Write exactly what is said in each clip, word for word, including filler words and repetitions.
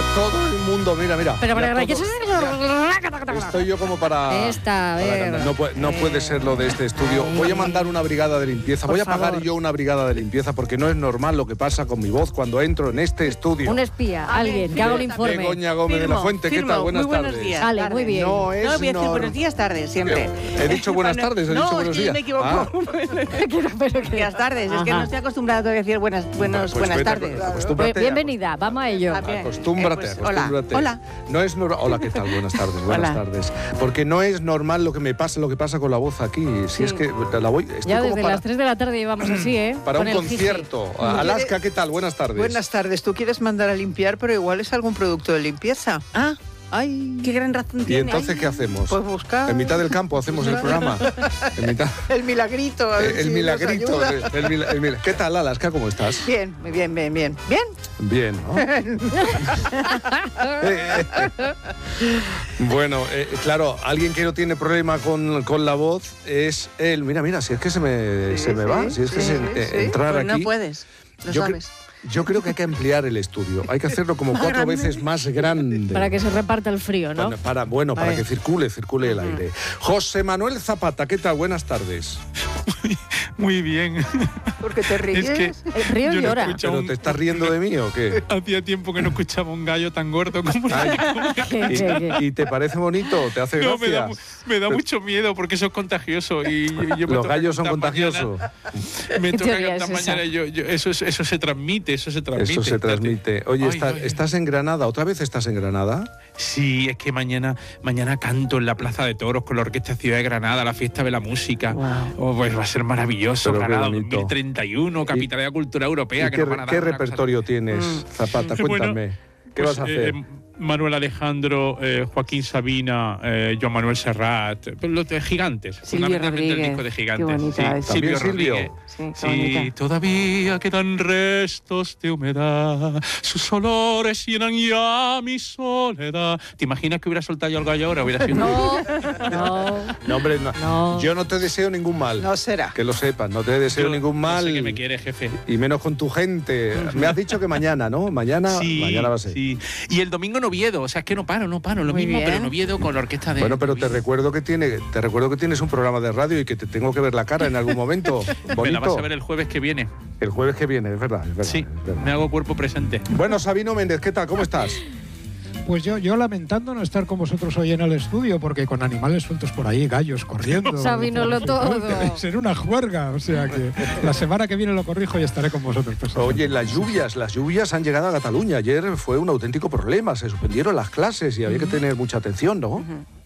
todo el mundo, mira, mira. Pero mira, para todo, mira, estoy yo como para... Esta, a ver. para no, puede, no puede ser lo de este estudio. Voy a mandar una brigada de limpieza. Voy a pagar favor. yo una brigada de limpieza porque no es normal lo que pasa con mi voz cuando entro en este estudio. Un espía, alguien, que haga un informe. Begoña Gómez de la Fuente, ¿qué firmo. tal? Buenas Muy buenos tardes. días. Vale, tardes. muy bien. No es No, voy a decir normal. buenos días, tardes, siempre. He dicho buenas tardes, he no, dicho es buenos que días. me equivoco. Ah. Pero que- Buenas tardes, es que Ajá. no estoy acostumbrada todavía a decir buenas, buenos, Pues buenas vete, tardes. acostúmbrate. Pues bienvenida, vamos a ello. Ah, bien. Acostúmbrate, Eh, pues, hola, acostúmbrate. hola. No es normal. Hola, ¿qué tal? Buenas tardes, buenas Hola. tardes. Porque no es normal lo que me pasa, lo que pasa con la voz aquí. Si Sí. es que la voy. Estoy Ya como desde para, las tres de la tarde llevamos así, ¿eh? para Con un el jiji. concierto. Alaska, ¿qué tal? Buenas tardes. Buenas tardes. Tú quieres mandar a limpiar, pero igual es algún producto de limpieza. Ah, Ay, qué gran razón ¿Y tiene. entonces qué hacemos? pues buscar. En mitad del campo hacemos el programa. En mitad. El milagrito. A ver El, el si nos milagrito. ayuda. El, el mila- el mila- ¿Qué tal, Alaska? ¿Cómo estás? Bien, bien, bien, bien. Bien. Bien, ¿no? Bueno, eh, claro, alguien que no tiene problema con, con la voz es él. Mira, mira, si es que se me, Sí, se me sí, va, si es que sí, se- sí, eh, sí. entrar Pues aquí... no puedes, lo yo, cre- sabes. yo creo que hay que ampliar el estudio. Hay que hacerlo como Más cuatro grande. veces más grande. Para que se reparta el frío, ¿no? Bueno, para, bueno, para Vale. que circule, circule el aire. José Manuel Zapata, ¿qué tal? Buenas tardes. Muy bien. Porque te ríes. Es que El río yo no llora. escucho ¿Pero un- te estás riendo de mí o qué? Hacía tiempo que no escuchaba un gallo tan gordo como Ay, Que- que- que- ¿Y, y te parece bonito? ¿Te hace No, me da, gracia? mu- me da mucho miedo porque eso es contagioso. Y yo, yo me Los toca gallos son cantar contagiosos. mañana, me ¿Qué toca teoría cantar es esa? mañana y yo, yo- eso, es- eso se transmite, eso se transmite. Eso se transmite. Oye, Ay, está- ay, ay. ¿estás en Granada? ¿Otra vez estás en Granada? Sí, es que mañana, mañana canto en la Plaza de Toros con la Orquesta Ciudad de Granada, la fiesta de la música. Wow. Oh, pues va a ser maravilloso. Pero qué Granada bonito. dos mil treinta y uno, capital de la cultura europea. ¿Y que qué, nos van a dar qué una cosa- repertorio tienes, Zapata? Bueno, Cuéntame. ¿Qué Pues, vas a hacer? eh, Manuel Alejandro, eh, Joaquín Sabina, eh, Joan Manuel Serrat, eh, los de gigantes. Silvio fundamentalmente el Rodríguez, disco de qué gigantes. bonita sí, esa. ¿También Silvio? Rodríguez. Sí, qué Sí, bonita. todavía quedan restos de humedad, sus olores llenan ya mi soledad. ¿Te imaginas que hubiera soltado yo el gallo ahora? Hubiera sido No, no. No, hombre, no. No. Yo no te deseo ningún mal. No será. Que lo sepas, no te deseo Yo- ningún yo mal. sé que me quiere, jefe. Y menos con tu gente. Me has dicho que mañana, ¿no? Mañana, Sí, mañana va a ser. sí. Y el domingo en Oviedo, o sea, es que no paro, no paro, lo Muy mismo, bien. pero en Oviedo con la orquesta de... Bueno, pero te Oviedo. recuerdo que tiene, te recuerdo que tienes un programa de radio y que te tengo que ver la cara en algún momento. Me Bonito. la vas a ver el jueves que viene. El jueves que viene, es verdad, es verdad, Sí, es verdad. me hago cuerpo presente. Bueno, Sabino Méndez, ¿qué tal? ¿Cómo estás? Pues yo, yo lamentando no estar con vosotros hoy en el estudio, porque con animales sueltos por ahí, gallos corriendo. Sabínolo por- todo. Debe ser una juerga, o sea que la semana que viene lo corrijo y estaré con vosotros. personalmente. Oye, las lluvias, las lluvias han llegado a Cataluña. Ayer fue un auténtico problema, se suspendieron las clases y había que tener mucha atención, ¿no?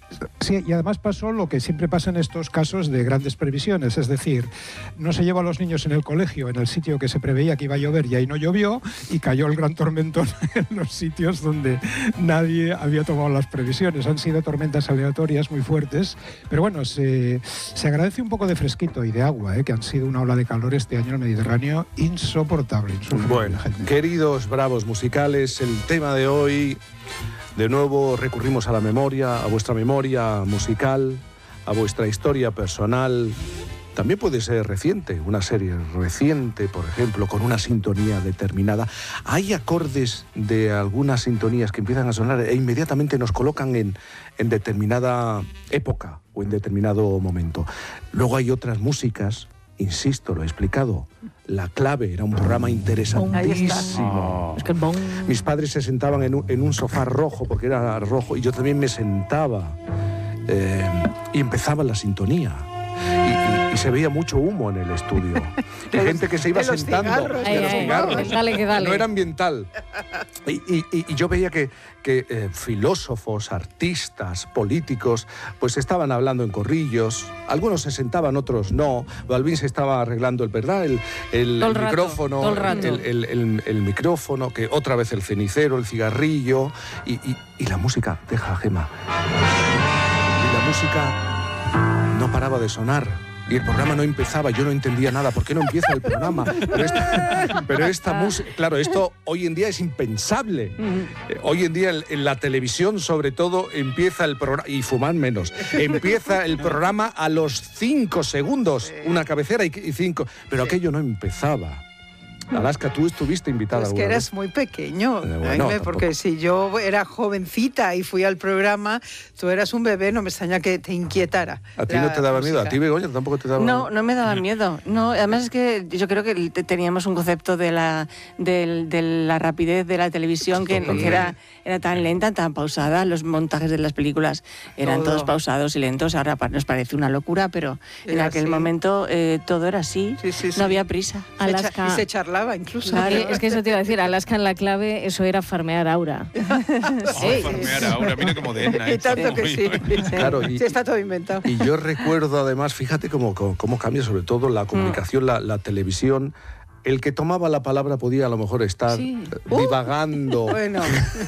Sí, y además pasó lo que siempre pasa en estos casos de grandes previsiones, es decir, no se llevó a los niños en el colegio, en el sitio que se preveía que iba a llover y ahí no llovió, y cayó el gran tormentón en los sitios donde nadie había tomado las previsiones. Han sido tormentas aleatorias muy fuertes, pero bueno, se, se agradece un poco de fresquito y de agua, ¿eh? Que han sido una ola de calor este año en el Mediterráneo insoportable. insufrible, Bueno, gente. queridos bravos musicales, el tema de hoy, de nuevo recurrimos a la memoria, a vuestra memoria musical, a vuestra historia personal. También puede ser reciente, una serie reciente, por ejemplo, con una sintonía determinada. Hay acordes de algunas sintonías que empiezan a sonar e inmediatamente nos colocan en, en determinada época o en determinado momento. Luego hay otras músicas, insisto, lo he explicado. La Clave era un programa interesantísimo. Es que el bon. Mis padres se sentaban en un, en un sofá rojo, porque era rojo, y yo también me sentaba. eh, y empezaba la sintonía. Y, y- y se veía mucho humo en el estudio. Y gente que se iba de los sentando. cigarros, de Ay, los ay, cigarros. dale que dale. No era ambiental. Y, y- y- y yo veía que, que eh, filósofos, artistas, políticos, pues estaban hablando en corrillos. Algunos se sentaban, otros no. Balvin se estaba arreglando el, ¿verdad? el, el, Todo el el rato, micrófono, todo el rato. el, el- el- el micrófono, que otra vez el cenicero, el cigarrillo y, y- y la música. Deja, Gema. Y la música no paraba de sonar. Y el programa no empezaba, yo no entendía nada. ¿Por qué no empieza el programa? Pero esta, pero esta música... Claro, esto hoy en día es impensable. Eh, Hoy en día en, en la televisión, sobre todo, empieza el programa... Y fuman menos. Empieza el programa a los cinco segundos. Una cabecera y, y cinco... Pero aquello no empezaba. Alaska, tú estuviste invitada Pues que alguna eras vez. muy pequeño, Eh, bueno, Jaime, tampoco. porque si yo era jovencita y fui al programa, tú eras un bebé, no me extraña que te inquietara. ¿A ti la no te daba miedo? ¿A música. ti, Begoña, tampoco te daba No, no me daba miedo. No, además es que yo creo que te- teníamos un concepto de la, del- de la rapidez de la televisión que, que era, era tan lenta, tan pausada. Los montajes de las películas eran Todo. todos pausados y lentos. Ahora pa- nos parece una locura, pero en Era aquel así. momento eh, todo era así. Sí, sí, sí. No había prisa. Se cha- Alaska. y se charlaba incluso. Claro, es que eso te iba a decir, Alaska en la clave, eso era farmear aura. Ay, farmear ahora, mira qué moderna. Y esta. tanto que sí. Claro, y- Sí, está todo inventado. Y yo recuerdo además, fíjate cómo, cómo, cómo cambia sobre todo la comunicación, la, la televisión. El que tomaba la palabra podía a lo mejor estar Sí. eh, divagando Bueno,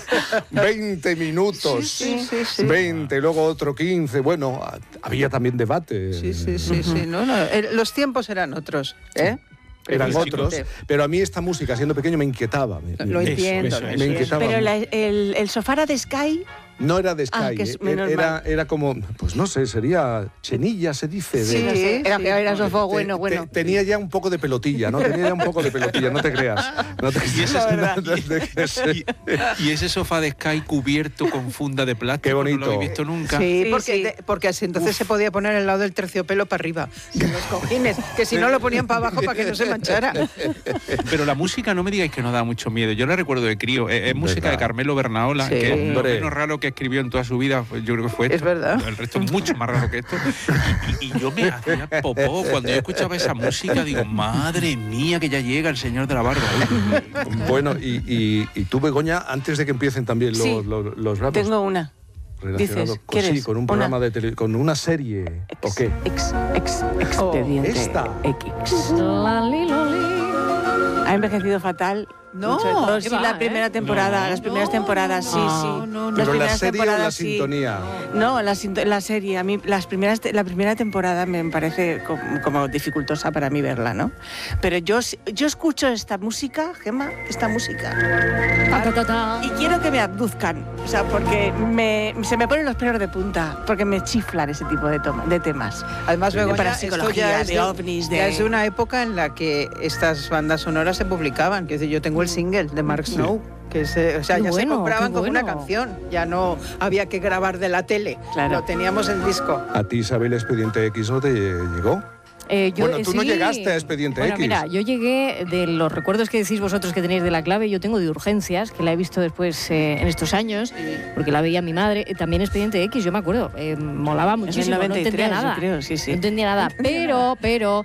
veinte minutos, Sí, sí, sí, sí. veinte, luego otro quince. Bueno, a- había también debate. sí, sí, sí, sí. No, no, eh, los tiempos eran otros, ¿eh? Eran Pero, otros, chicos, pero a mí esta música, siendo pequeño, me inquietaba. Me, Lo me- entiendo, eso, lo eso, me entiendo. inquietaba. Pero la- el, el sofá era de Sky. No era de Sky, Ah, que es eh, menos era, mal. era como, pues no sé, sería chenilla, se dice. de- Sí, no sé, era, sí. era sofá Te- bueno, te- bueno. tenía ya un poco de pelotilla, ¿no? Tenía ya un poco de pelotilla, no te creas. No te Y ese, creas. No te creas. y, y ese sofá de Sky cubierto con funda de plástico. Qué bonito. No lo habéis visto nunca. Sí, Sí, porque, sí. de- porque así entonces se podía poner al lado del terciopelo para arriba, de los cojines, que si no lo ponían para abajo para que no se manchara. Pero la música no me digáis que no da mucho miedo. Yo la recuerdo de crío. Es, es música Verdad. de Carmelo Bernaola, Sí. que es lo Hombre. menos raro que escribió en toda su vida. Fue- Yo creo que fue esto. Es verdad. El resto es mucho más raro que esto. Y, y- y yo me hacía popó. Cuando yo escuchaba esa música, digo, madre mía, que ya llega el señor de la barba. Bueno, y, y, y tú, Begoña, antes de que empiecen también los, Sí. los, los raps Tengo una. relacionados dices, con, sí, ¿quieres con un una? programa de tele, con una serie, ¿o qué? Ex, ex, expediente esta. X. La, li, lo, li. Ha envejecido fatal. No, Sobre todo, ¿qué sí, va, la eh? primera temporada, No. las primeras temporadas, sí, no, sí. no, no. Las ¿Pero la primeras serie o la temporadas, sí. sintonía? No, la, sinto- la serie. A mí las primeras, te- la primera temporada me parece como, como dificultosa para mí verla, ¿no? Pero yo, s- yo escucho esta música, Gemma, esta música, Ta, ta, ta, ta. y quiero que me abduzcan. O sea, porque me, se me ponen los pelos de punta, porque me chiflan ese tipo de, toma- de temas. Además, Begoña, Para esto psicología, ya es de ovnis, de- ya es de una época en la que estas bandas sonoras se publicaban. Que es decir, yo tengo el single de Mark Snow, que se, o sea, Qué ya bueno, se compraban qué como una bueno. canción. Ya no había que grabar de la tele. Claro. Lo teníamos en disco. ¿A ti, Isabel, Expediente X no te llegó? Eh, yo, Bueno, eh, tú no sí. llegaste a Expediente Bueno, X. Mira, yo llegué de los recuerdos que decís vosotros que tenéis de la clave, yo tengo de Urgencias, que la he visto después eh, en estos años, porque la veía mi madre. Eh, También Expediente X, yo me acuerdo, eh, molaba muchísimo, no noventa y tres, entendía yo nada. creo, sí, sí. No entendía nada, pero, pero